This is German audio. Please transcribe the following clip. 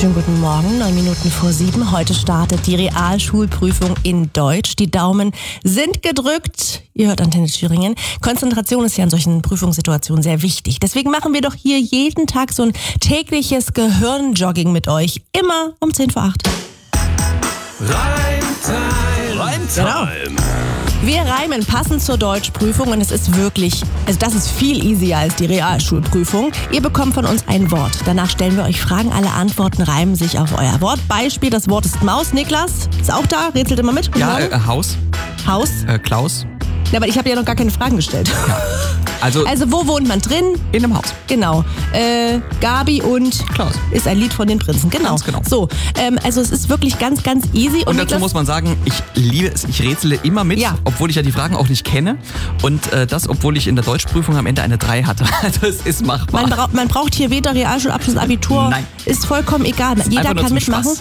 Schönen guten Morgen, 7:09. Heute startet die Realschulprüfung in Deutsch. Die Daumen sind gedrückt. Ihr hört Antenne Thüringen. Konzentration ist ja in solchen Prüfungssituationen sehr wichtig. Deswegen machen wir doch hier jeden Tag so ein tägliches Gehirnjogging mit euch. Immer um 7:50. Reimtime. Genau. Wir reimen passend zur Deutschprüfung und es ist wirklich, das ist viel easier als die Realschulprüfung. Ihr bekommt von uns ein Wort. Danach stellen wir euch Fragen, alle Antworten reimen sich auf euer Wort. Beispiel, das Wort ist Maus. Niklas ist auch da, rätselt immer mit. Ja, Haus. Haus. Klaus. Ja, aber ich habe ja noch gar keine Fragen gestellt. Ja. Also wo wohnt man drin? in einem Haus. Genau. Gabi und Klaus. Ist ein Lied von den Prinzen. Genau. Ganz genau. So, also es ist wirklich ganz, ganz easy. Und dazu Niklas, muss man sagen, ich liebe es. Ich rätsele immer mit, Ja. obwohl ich ja die Fragen auch nicht kenne. Und das, obwohl ich in der Deutschprüfung am Ende eine 3 hatte. Also es ist machbar. man braucht hier weder Realschulabschluss, Abitur. Nein. Ist vollkommen egal. Jeder einfach nur kann zum mitmachen. Spaß.